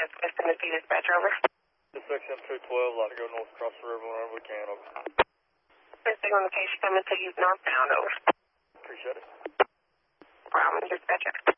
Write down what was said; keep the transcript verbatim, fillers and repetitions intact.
West Tennessee dispatcher, over. Section two twelve, like to go north across the river whenever we can, over. First thing on the case, coming to you northbound, over. Appreciate it. Problem, dispatcher.